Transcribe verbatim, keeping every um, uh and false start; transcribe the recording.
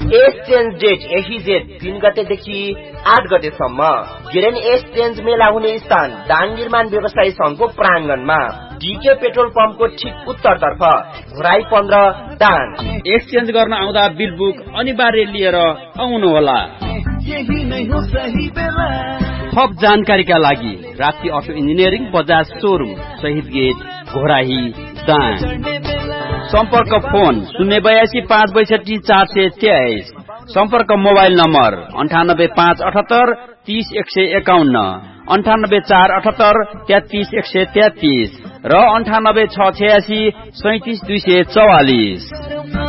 Exchange date एफिजेड तीन गतेदेखि आठ गतेसम्म। गेरेन एक्सचेन्ज मेला हुने स्थान दाङ निर्माण व्यवसायी संघको प्राङ्गणमा, डीके पेट्रोल पम्पको ठिक उत्तरतर्फ, घोराई पन्ध्र दाङ। एक्सचेन्ज गर्न आउँदा बिल बुक अनिवार्य लिएर आउनुहोला। थप जानकारीका लागि Rapti auto engineering Bajaj showroom, शहीद गेट, घोराही दाङ। सम्पर्क फोन शून्य बयासी पाँच बैसठी चार सय तेइस। सम्पर्क मोबाइल नम्बर अन्ठानब्बे पाँच अठहत्तर तीस एक सय एकाउन्न, अन्ठानब्बे चार अठहत्तर तेत्तीस एक सय तेत्तीस र अन्ठानब्बे छ छयासी सैतिस दुई सय चौवालिस।